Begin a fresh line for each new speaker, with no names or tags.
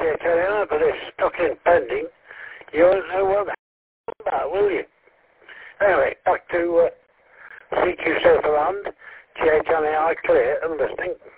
CHLI, but it's stuck in pending. You won't know what the hell about, will you? Anyway, back to CQ Silverland, CHLI clear and listening.